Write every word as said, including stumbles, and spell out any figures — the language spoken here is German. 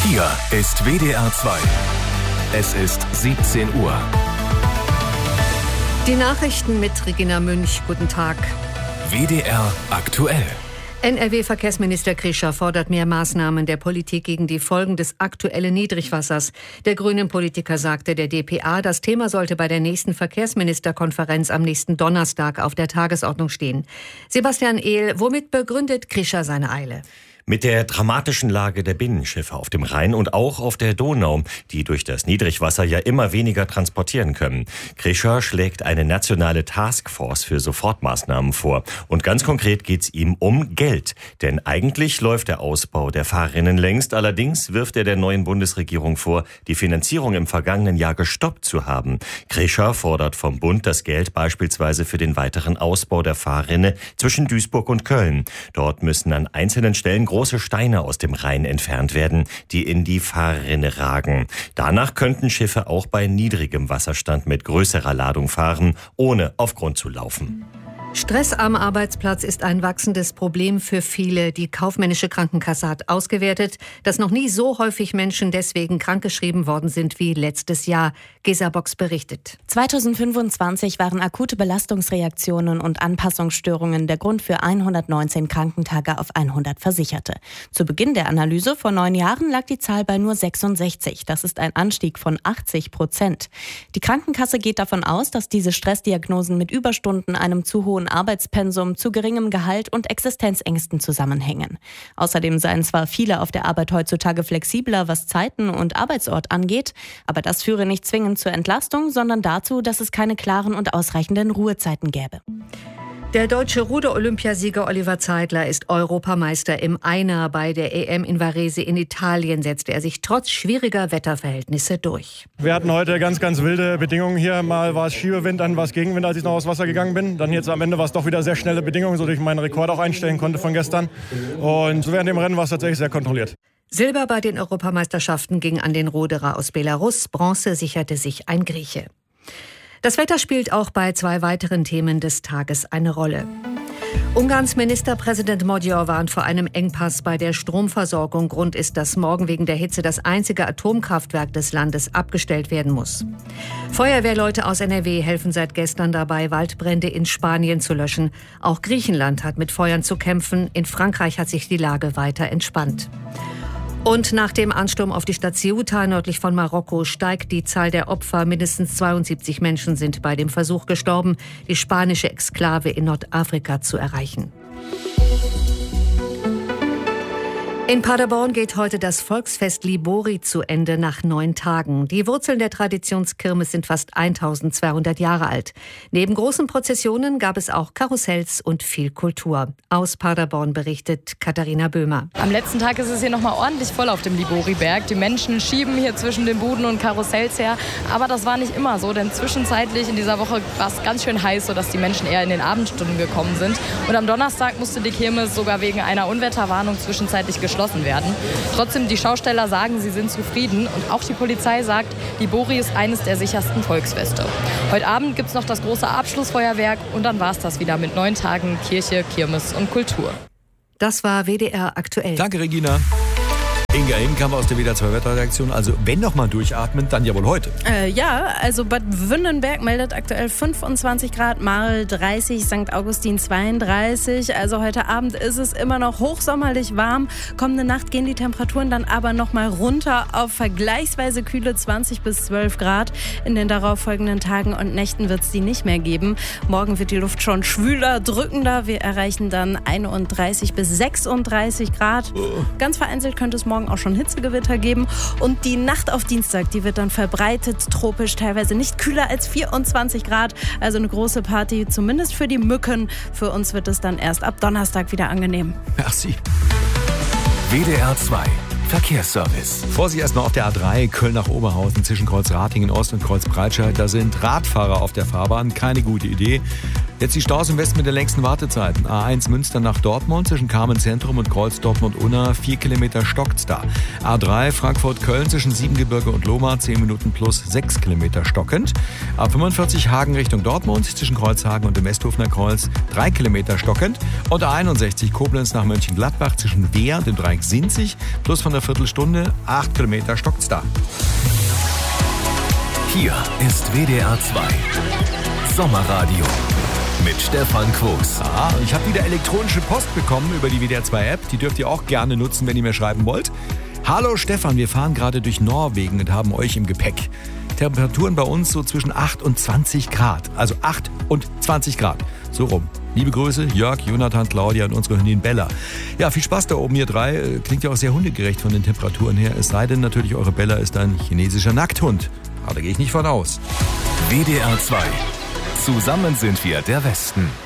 Hier ist W D R zwei. Es ist siebzehn Uhr. Die Nachrichten mit Regina Münch. Guten Tag. W D R aktuell. N R W-Verkehrsminister Krischer fordert mehr Maßnahmen der Politik gegen die Folgen des aktuellen Niedrigwassers. Der grünen Politiker sagte der D P A, das Thema sollte bei der nächsten Verkehrsministerkonferenz am nächsten Donnerstag auf der Tagesordnung stehen. Sebastian Ehl, womit begründet Krischer seine Eile? Mit der dramatischen Lage der Binnenschiffe auf dem Rhein und auch auf der Donau, die durch das Niedrigwasser ja immer weniger transportieren können. Krischer schlägt eine nationale Taskforce für Sofortmaßnahmen vor. Und ganz konkret geht's ihm um Geld. Denn eigentlich läuft der Ausbau der Fahrrinnen längst. Allerdings wirft er der neuen Bundesregierung vor, die Finanzierung im vergangenen Jahr gestoppt zu haben. Krischer fordert vom Bund das Geld beispielsweise für den weiteren Ausbau der Fahrrinne zwischen Duisburg und Köln. Dort müssen an einzelnen Stellen große Steine aus dem Rhein entfernt werden, die in die Fahrrinne ragen. Danach könnten Schiffe auch bei niedrigem Wasserstand mit größerer Ladung fahren, ohne auf Grund zu laufen. Stress am Arbeitsplatz ist ein wachsendes Problem für viele. Die kaufmännische Krankenkasse hat ausgewertet, dass noch nie so häufig Menschen deswegen krankgeschrieben worden sind wie letztes Jahr. Gesa Box berichtet. zweitausendfünfundzwanzig waren akute Belastungsreaktionen und Anpassungsstörungen der Grund für hundertneunzehn Krankentage auf hundert Versicherte. Zu Beginn der Analyse vor neun Jahren lag die Zahl bei nur sechsundsechzig. Das ist ein Anstieg von achtzig Prozent. Die Krankenkasse geht davon aus, dass diese Stressdiagnosen mit Überstunden, einem zu hohen Arbeitspensum, zu geringem Gehalt und Existenzängsten zusammenhängen. Außerdem seien zwar viele auf der Arbeit heutzutage flexibler, was Zeiten und Arbeitsort angeht, aber das führe nicht zwingend zur Entlastung, sondern dazu, dass es keine klaren und ausreichenden Ruhezeiten gäbe. Der deutsche Ruder-Olympiasieger Oliver Zeidler ist Europameister im Einer. Bei der E M in Varese in Italien setzte er sich trotz schwieriger Wetterverhältnisse durch. Wir hatten heute ganz, ganz wilde Bedingungen hier. Mal war es Schiebewind, dann war es Gegenwind, als ich noch aufs Wasser gegangen bin. Dann jetzt am Ende war es doch wieder sehr schnelle Bedingungen, sodass ich meinen Rekord auch einstellen konnte von gestern. Und so während dem Rennen war es tatsächlich sehr kontrolliert. Silber bei den Europameisterschaften ging an den Ruderer aus Belarus. Bronze sicherte sich ein Grieche. Das Wetter spielt auch bei zwei weiteren Themen des Tages eine Rolle. Ungarns Ministerpräsident Magyar warnt vor einem Engpass bei der Stromversorgung. Grund ist, dass morgen wegen der Hitze das einzige Atomkraftwerk des Landes abgestellt werden muss. Feuerwehrleute aus N R W helfen seit gestern dabei, Waldbrände in Spanien zu löschen. Auch Griechenland hat mit Feuern zu kämpfen. In Frankreich hat sich die Lage weiter entspannt. Und nach dem Ansturm auf die Stadt Ceuta nördlich von Marokko steigt die Zahl der Opfer. Mindestens zweiundsiebzig Menschen sind bei dem Versuch gestorben, die spanische Exklave in Nordafrika zu erreichen. In Paderborn geht heute das Volksfest Libori zu Ende nach neun Tagen. Die Wurzeln der Traditionskirmes sind fast eintausendzweihundert Jahre alt. Neben großen Prozessionen gab es auch Karussells und viel Kultur. Aus Paderborn berichtet Katharina Böhmer. Am letzten Tag ist es hier nochmal ordentlich voll auf dem Libori-Berg. Die Menschen schieben hier zwischen den Buden und Karussells her. Aber das war nicht immer so, denn zwischenzeitlich in dieser Woche war es ganz schön heiß, sodass die Menschen eher in den Abendstunden gekommen sind. Und am Donnerstag musste die Kirmes sogar wegen einer Unwetterwarnung zwischenzeitlich geschlossen werden. Trotzdem, die Schausteller sagen, sie sind zufrieden und auch die Polizei sagt, Libori ist eines der sichersten Volksfeste. Heute Abend gibt es noch das große Abschlussfeuerwerk und dann war es das wieder mit neun Tagen Kirche, Kirmes und Kultur. Das war W D R aktuell. Danke, Regina. Inga Hinkamp aus der W D R zwei Wetterredaktion. Also wenn noch mal durchatmen, dann ja wohl heute. Äh, ja, also Bad Wünnenberg meldet aktuell fünfundzwanzig Grad, Marl dreißig, Sankt Augustin zweiunddreißig. Also heute Abend ist es immer noch hochsommerlich warm. Kommende Nacht gehen die Temperaturen dann aber noch mal runter auf vergleichsweise kühle zwanzig bis zwölf Grad. In den darauffolgenden Tagen und Nächten wird es die nicht mehr geben. Morgen wird die Luft schon schwüler, drückender. Wir erreichen dann einunddreißig bis sechsunddreißig Grad. Ganz vereinzelt könnte es morgen auch schon Hitzegewitter geben. Und die Nacht auf Dienstag, die wird dann verbreitet tropisch, teilweise nicht kühler als vierundzwanzig Grad. Also eine große Party, zumindest für die Mücken. Für uns wird es dann erst ab Donnerstag wieder angenehm. Merci. W D R zwei Verkehrsservice. Vorsicht erstmal auf der A drei, Köln nach Oberhausen, zwischen Kreuz Ratingen Ost und Kreuz Breitscheid. Da sind Radfahrer auf der Fahrbahn. Keine gute Idee. Jetzt die Staus im Westen mit den längsten Wartezeiten. A eins Münster nach Dortmund zwischen Kamen Zentrum und Kreuz Dortmund-Unna. Vier Kilometer stockt's da. A drei Frankfurt-Köln zwischen Siebengebirge und Lohmar. Zehn Minuten plus sechs Kilometer stockend. A fünfundvierzig Hagen Richtung Dortmund zwischen Kreuzhagen und dem Westhofener Kreuz. Drei Kilometer stockend. Und A einundsechzig Koblenz nach Mönchengladbach zwischen Wehr und dem Dreieck Sinzig. Plus von der Viertelstunde. Acht Kilometer stockt's da. Hier ist W D R zwei Sommerradio mit Stefan Quos. Ah, ich habe wieder elektronische Post bekommen über die W D R zwei App. Die dürft ihr auch gerne nutzen, wenn ihr mir schreiben wollt. Hallo Stefan, wir fahren gerade durch Norwegen und haben euch im Gepäck. Temperaturen bei uns so zwischen acht und zwanzig Grad. Also acht und zwanzig Grad. So rum. Liebe Grüße, Jörg, Jonathan, Claudia und unsere Hündin Bella. Ja, viel Spaß da oben, ihr drei. Klingt ja auch sehr hundegerecht von den Temperaturen her. Es sei denn natürlich, eure Bella ist ein chinesischer Nackthund. Aber da gehe ich nicht von aus. W D R zwei. Zusammen sind wir der Westen.